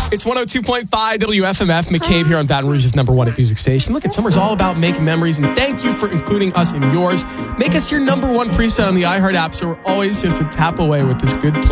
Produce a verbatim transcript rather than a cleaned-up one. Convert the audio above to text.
It's one oh two point five W F M F. McCabe here on Baton Rouge's number one at music station. Look, at summer's all about making memories, and thank you for including us in yours. Make us your number one preset on the iHeart app, so we're always just a tap away with this good play.